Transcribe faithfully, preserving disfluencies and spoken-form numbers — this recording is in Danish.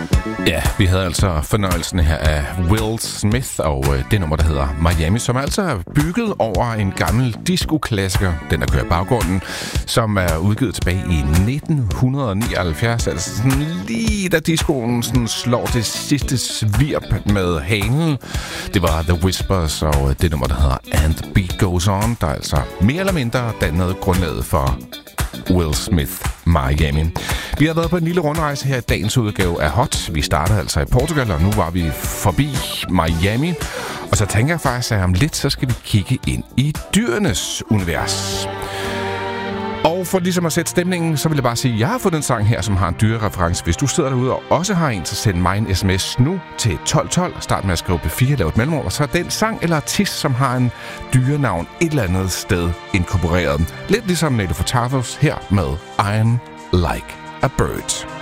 Ja, vi havde altså fornøjelsen her af Will Smith og øh, det nummer, der hedder Miami, som altså er bygget over en gammel disco-klassiker, den der kører i baggrunden, som er udgivet tilbage i nitten nioghalvfjerds, altså sådan lige da discoen sådan slår det sidste svirp med hanen. Det var The Whispers og det nummer, der hedder And the Beat Goes On, der altså mere eller mindre dannede grundlaget for Will Smith Miami. Vi har været på en lille rundrejse her i dagens udgave af Hot. Vi startede altså i Portugal, og nu var vi forbi Miami. Og så tænker jeg faktisk, at om lidt, så skal vi kigge ind i dyrenes univers. Og for ligesom at sætte stemningen, så vil jeg bare sige, at jeg har fået en sang her, som har en dyrereference. Hvis du sidder derude og også har en, så send mig en sms nu til tolv tolv. Start med at skrive P fire, lav et mellemrum, og så er den sang eller artist, som har en dyrenavn et eller andet sted inkorporeret. Lidt ligesom Nelly Furtados her med I'm Like a Bird.